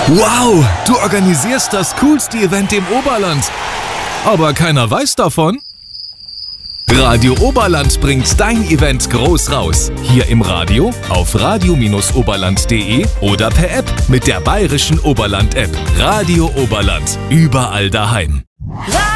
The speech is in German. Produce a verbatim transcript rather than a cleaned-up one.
Wow, du organisierst das coolste Event im Oberland. Aber keiner weiß davon? Radio Oberland bringt dein Event groß raus. Hier im Radio, auf radio oberland punkt de oder per App mit der bayerischen Oberland-App. Radio Oberland, überall daheim.